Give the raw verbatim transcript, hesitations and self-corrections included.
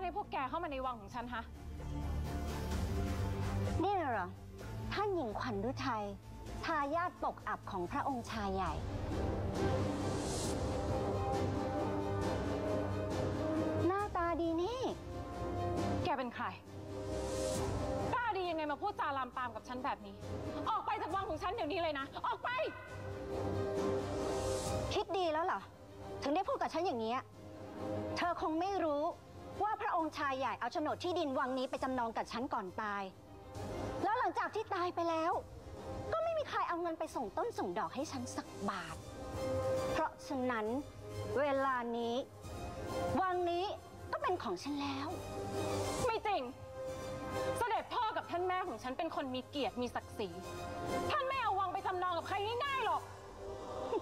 ให้พวกแกเข้ามาในวังของฉันฮะนี่เหรอท่านหญิงขวัญฤทัยทายาทตกอับของพระองค์ชายใหญ่หน้าตาดีนี่แกเป็นใครกล้าดียังไงมาพูดจาลามปามกับฉันแบบนี้ออกไปจากวังของฉันเดี๋ยวนี้เลยนะออกไปคิดดีแล้วเหรอถึงได้พูดกับฉันอย่างนี้เธอคงไม่รู้ว่าพระองค์ชายใหญ่เอาโฉนดที่ดินวังนี้ไปจำนองกับฉันก่อนตายแล้วหลังจากที่ตายไปแล้วก็ไม่มีใครเอาเงินไปส่งต้นส่งดอกให้ฉันสักบาทเพราะฉะนั้นเวลานี้วังนี้ก็เป็นของฉันแล้วไม่จริงเสด็จพ่อกับท่านแม่ของฉันเป็นคนมีเกียรติมีศักดิ์ศรีท่านไม่เอาวังไปจำนองกับใครง่ายๆหรอก